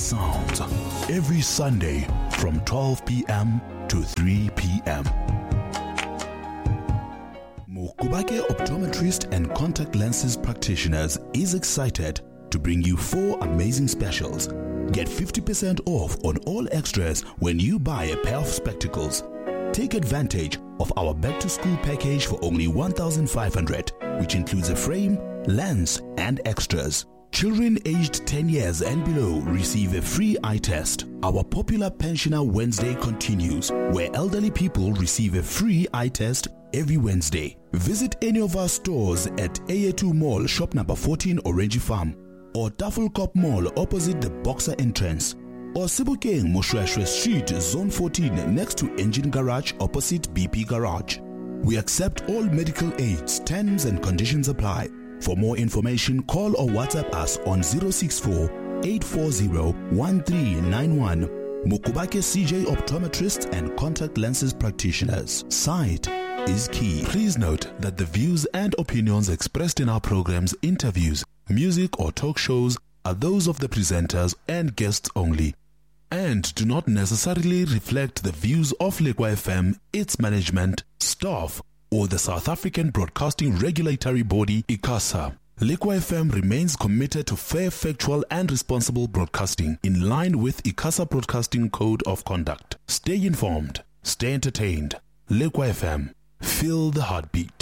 sounds every Sunday from 12 p.m. to 3 p.m. Mokubake Optometrist and Contact Lenses Practitioners is excited to bring you 4 amazing specials. Get 50% off on all extras when you buy a pair of spectacles. Take advantage of our back-to-school package for only 1,500, which includes a frame, lens, and extras. Children aged 10 years and below receive a free eye test. Our popular Pensioner Wednesday continues, where elderly people receive a free eye test every Wednesday. Visit any of our stores at AA2 Mall, shop number 14, Orange Farm, or Tafelkop Mall opposite the Boxer entrance, or Sebokeng Moshweshwe Street, Zone 14, next to Engine Garage opposite BP Garage. We accept all medical aids. Terms and conditions apply. For more information, call or WhatsApp us on 064-840-1391. Mokubake CJ Optometrists and Contact Lenses Practitioners. Sight is key. Please note that the views and opinions expressed in our programs, interviews, music or talk shows are those of the presenters and guests only, and do not necessarily reflect the views of Lekwa FM, its management, staff, or the South African Broadcasting Regulatory Body, ICASA. Lekwa FM remains committed to fair, factual, and responsible broadcasting in line with ICASA Broadcasting Code of Conduct. Stay informed, stay entertained. Lekwa FM, feel the heartbeat.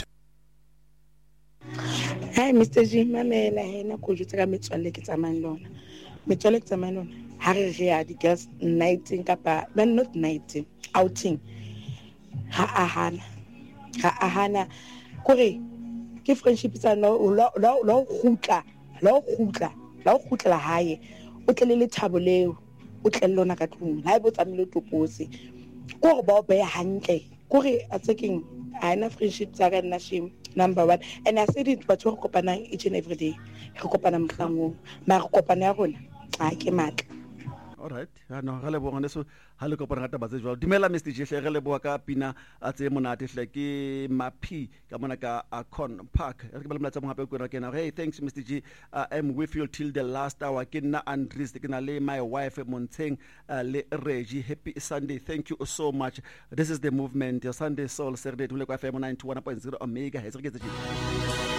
Hi, Mr. G. Mamela, hena ko jutsa ka metswalle ke tsamayang lona. Metswalle ke tsamayang lona. Ha re ya di girls nighting kapa, but not nighting, outing. Ha ahana. Kore ke friendship tsa no la khutla la hae. O tlele le thabo leo. O tlele lona ka tlung. Ha e bo tsamile topose. Kore ba be hantle. Kore a tseking ana friendship tsa ka nna shame. Number 1, and I said it, but we're copana each and every day. Re kopana mhlango, ma re kopana ya rona. Ha ke matla. All right. No, ga le bo ngane so ha le kopana ga taba tse jwa. Dumela Mr. Jeshe ge le bo ka pina a tse monate hle ke Mapi ka mona ka Akon Park. Re ke ba le mlatsa mo gape ko ra kena. Hey, thanks Mr. G. I am with you till the last hour. Ke nna Andres ke na le my wife Monteng le Reggie. Happy Sunday. Thank you so much. This is the movement. Your Sunday Soul Saturday to Lekwa FM 91.0 Omega.